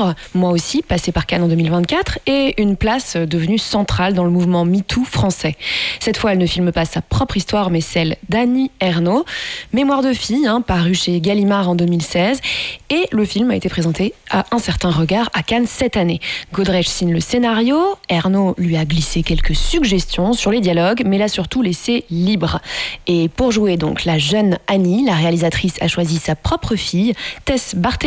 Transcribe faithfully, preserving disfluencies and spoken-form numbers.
Libre, Moi aussi, passé par Cannes en deux mille vingt-quatre, et une place devenue centrale dans le mouvement MeToo français. Cette fois, elle ne filme pas sa propre histoire, mais celle d'Annie Ernaux. Mémoire de fille, hein, paru chez Gallimard en deux mille seize, et le film a été présenté à Un certain regard à Cannes cette année. Godrèche signe le scénario, Ernaux lui a glissé quelques suggestions sur les dialogues, mais l'a surtout laissé libre. Et pour jouer donc la jeune Annie, la réalisatrice a choisi sa propre fille, Tess Barthélemy.